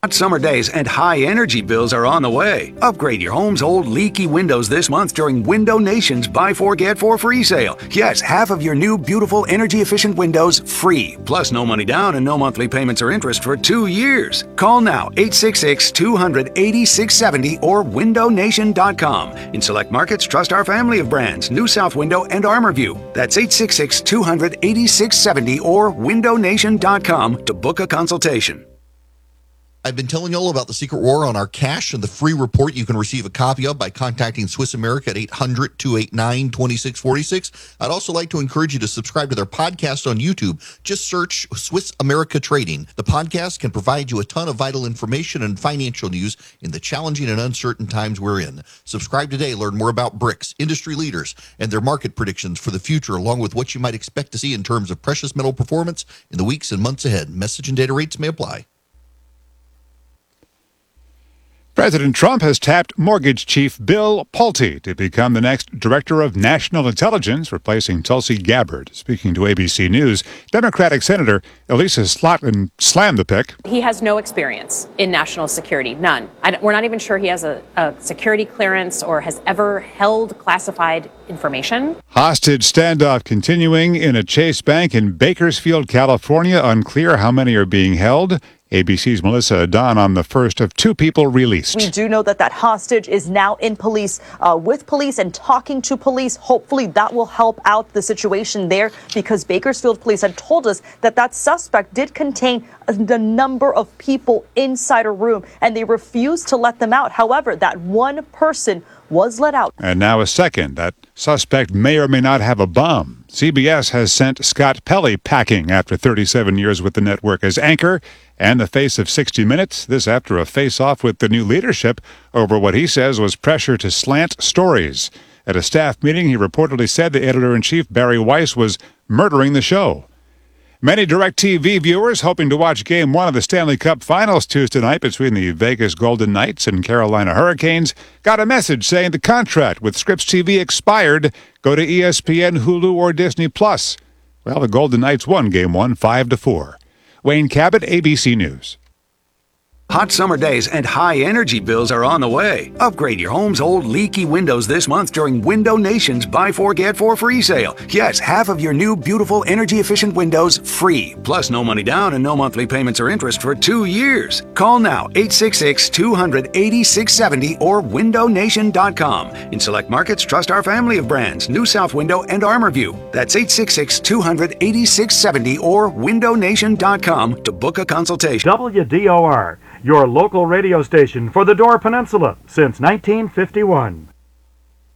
Hot summer days and high energy bills are on the way. Upgrade your home's old leaky windows this month during Window Nation's Buy 4 Get 4 free sale. Yes, half of your new beautiful energy efficient windows free. Plus no money down and no monthly payments or interest for 2 years. Call now 866-200-8670 or windownation.com. In select markets, trust our family of brands, New South Window and ArmorView. That's 866-200-8670 or windownation.com to book a consultation. I've been telling you all about the Secret War on our cash and the free report you can receive a copy of by contacting Swiss America at 800-289-2646. I'd also like to encourage you to subscribe to their podcast on YouTube. Just search Swiss America Trading. The podcast can provide you a ton of vital information and financial news in the challenging and uncertain times we're in. Subscribe today. Learn more about BRICS, industry leaders, and their market predictions for the future, along with what you might expect to see in terms of precious metal performance in the weeks and months ahead. Message and data rates may apply. President Trump has tapped mortgage chief Bill Pulte to become the next Director of National Intelligence, replacing Tulsi Gabbard. Speaking to ABC News, Democratic Senator Elisa Slotkin slammed the pick. He has no experience in national security, none. We're not even sure he has a security clearance or has ever held classified information. Hostage standoff continuing in a Chase Bank in Bakersfield, California. Unclear how many are being held. ABC's Melissa Adon on the first of 2 people released. We do know that hostage is now in police, with police and talking to police. Hopefully that will help out the situation there, because Bakersfield police had told us that suspect did contain the number of people inside a room and they refused to let them out. However, that one person was let out. And now a second. That suspect may or may not have a bomb. CBS has sent Scott Pelley packing after 37 years with the network as anchor and the face of 60 Minutes. This after a face-off with the new leadership over what he says was pressure to slant stories. At a staff meeting, he reportedly said the editor-in-chief, Barry Weiss, was murdering the show. Many DirecTV viewers hoping to watch Game 1 of the Stanley Cup Finals Tuesday night between the Vegas Golden Knights and Carolina Hurricanes got a message saying the contract with Scripps TV expired. Go to ESPN, Hulu, or Disney+. Well, the Golden Knights won Game 1 5-4. Wayne Cabot, ABC News. Hot summer days and high energy bills are on the way. Upgrade your home's old leaky windows this month during Window Nation's Buy 4 Get 4 free sale. Yes, half of your new beautiful energy efficient windows free. Plus no money down and no monthly payments or interest for 2 years. Call now 866-200-8670 or windownation.com. In select markets, trust our family of brands, New South Window and ArmorView. That's 866-200-8670 or windownation.com to book a consultation. WDOR, your local radio station for the Door Peninsula since 1951.